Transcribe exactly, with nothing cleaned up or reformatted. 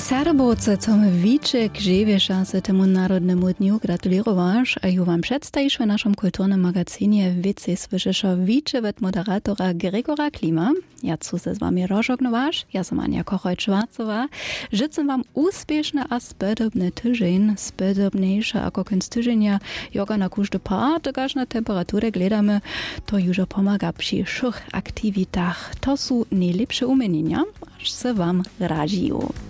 Serbowce, co my wicze k żywiesza se temu Narodnemu dniu gratulirowasz, a ju wam przedstawisz w naszym kulturnym magazynie wicy słyszysz wicze wet moderatora Gregora Klima. Ja cu se z wami rozżegnowasz, ja som Ania Kochoj-Schwarzowa. Życzę wam uspieszny a spedobny tydzień, spedobniejszy ako kunst tydzienia, joga na każdy part, togaż na temperaturę gledamy, to już pomaga przy wszech aktywitach. To są najlepsze umienienia, aż se wam radziją.